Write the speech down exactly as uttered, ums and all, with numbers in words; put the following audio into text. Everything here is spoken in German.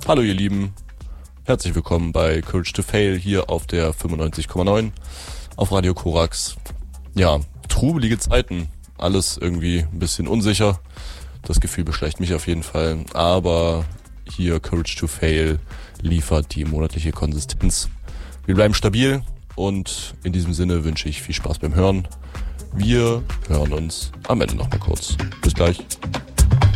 Hallo ihr Lieben, herzlich willkommen bei Courage to Fail hier auf der fünfundneunzig Komma neun auf Radio Korax. Ja, trubelige Zeiten, alles irgendwie ein bisschen unsicher, das Gefühl beschleicht mich auf jeden Fall, aber hier Courage to Fail liefert die monatliche Konsistenz. Wir bleiben stabil und in diesem Sinne wünsche ich viel Spaß beim Hören. Wir hören uns am Ende noch mal kurz. Bis gleich.